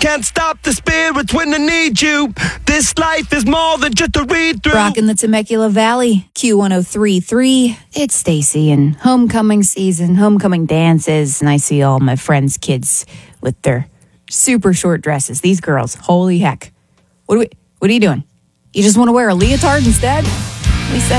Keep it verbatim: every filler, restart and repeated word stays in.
can't stop the spirits when I need you. This life is more than just a read through. Rockin' the Temecula Valley, Q one oh three point three. It's Stacy and homecoming season, homecoming dances, and I see all my friends' kids with their super short dresses. These girls, holy heck. What are we, what are you doing? You just want to wear a leotard instead? At least that